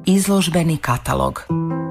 Izložbeni katalog.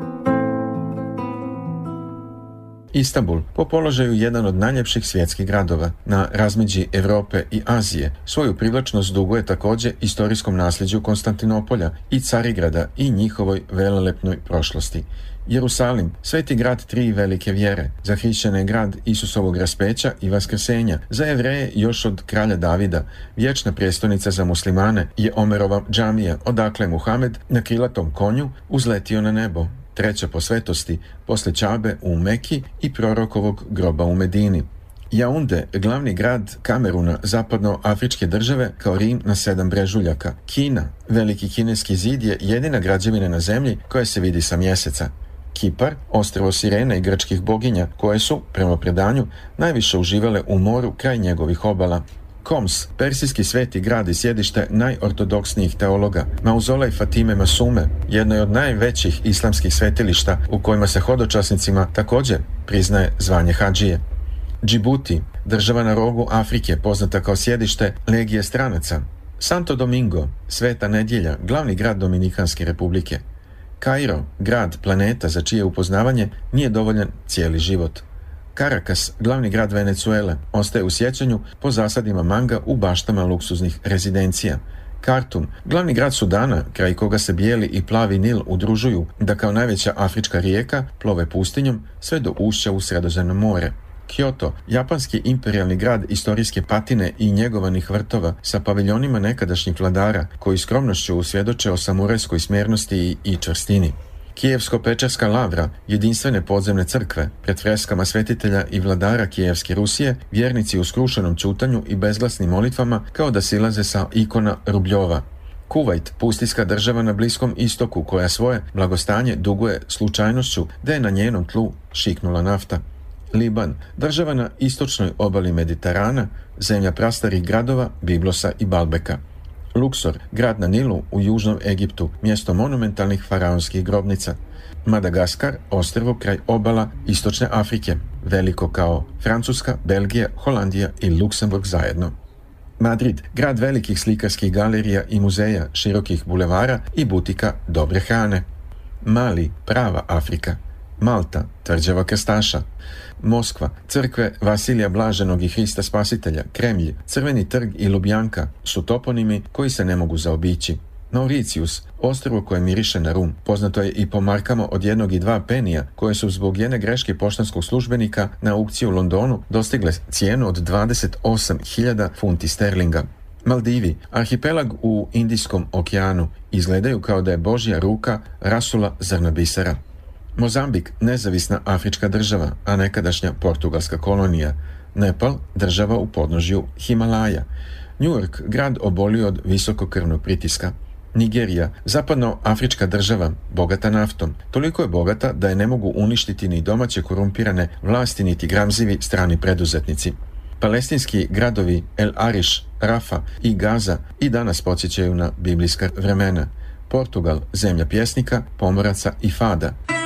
Istanbul, po položaju jedan od najljepših svjetskih gradova na razmeđi Europe i Azije, svoju privlačnost duguje također istorijskom nasljeđu Konstantinopolja i Carigrada i njihovoj velelepnoj prošlosti. Jerusalim, sveti grad tri velike vjere, za hrišćane je grad Isusovog raspeća i vaskrsenja, za Jevreje još od kralja Davida, vječna prijestolnica za muslimane je Omerova džamija, odakle je Muhamed na krilatom konju uzletio na nebo, treća po svetosti, poslije Čabe u Meki i prorokovog groba u Medini. Jaunde, glavni grad Kameruna, zapadnoafričke države, kao Rim na 7 brežuljaka. Kina, veliki kineski zid je jedina građevina na zemlji koja se vidi sa mjeseca. Kipar, ostrvo sirene i grčkih boginja, koje su, prema predanju, najviše uživale u moru kraj njegovih obala. Koms, persijski sveti grad i sjedište najortodoksnijih teologa. Mauzolej Fatime Masume, jedno je od najvećih islamskih svetilišta u kojima se hodočasnicima također priznaje zvanje hadžije. Džibuti, država na rogu Afrike, poznata kao sjedište legije stranaca. Santo Domingo, sveta nedjelja, glavni grad Dominikanske republike. Kairo, grad planeta za čije upoznavanje nije dovoljan cijeli život. Caracas, glavni grad Venezuele, ostaje u sjećanju po zasadima manga u baštama luksuznih rezidencija. Kartum, glavni grad Sudana, kraj koga se bijeli i plavi Nil udružuju da kao najveća afrička rijeka plove pustinjom sve do ušća u Sredozemno more. Kyoto, japanski imperijalni grad istorijske patine i njegovanih vrtova sa paviljonima nekadašnjih vladara koji skromnošću svjedoče o samurajskoj smjernosti i čvrstini. Kijevsko-pečarska lavra, jedinstvene podzemne crkve, pred freskama svetitelja i vladara Kijevske Rusije, vjernici u skrušenom ćutanju i bezglasnim molitvama kao da silaze sa ikona Rubljova. Kuvajt, pustinjska država na Bliskom istoku koja svoje blagostanje duguje slučajnošću da je na njenom tlu šiknula nafta. Liban, država na istočnoj obali Mediterana, zemlja prastarih gradova, Biblosa i Balbeka. Luksor, grad na Nilu u južnom Egiptu, mjesto monumentalnih faraonskih grobnica. Madagaskar, ostrvo kraj obala Istočne Afrike, veliko kao Francuska, Belgija, Holandija i Luksemburg zajedno. Madrid, grad velikih slikarskih galerija i muzeja, širokih bulevara i butika dobre hrane. Mali, prava Afrika. Malta, tvrđava krstaša. Moskva, crkve Vasilija Blaženog i Hrista Spasitelja, Kremlj, Crveni trg i Lubjanka su toponimi koji se ne mogu zaobići. Mauritius, ostrvo koje miriše na rum, poznato je i po markama od 1 i 2 penija, koje su zbog jedne greške poštanskog službenika na aukciji u Londonu dostigle cijenu od 28.000 funti sterlinga. Maldivi, arhipelag u Indijskom okeanu, izgledaju kao da je Božja ruka rasula zrna bisera. Mozambik, nezavisna afrička država, a nekadašnja portugalska kolonija. Nepal, država u podnožju Himalaja. New York, grad obolio od visokokrvnog pritiska. Nigerija, zapadnoafrička država, bogata naftom. Toliko je bogata da je ne mogu uništiti ni domaće korumpirane vlasti niti gramzivi strani preduzetnici. Palestinski gradovi El Arish, Rafa i Gaza i danas podsjećaju na biblijska vremena. Portugal, zemlja pjesnika, pomoraca i fada.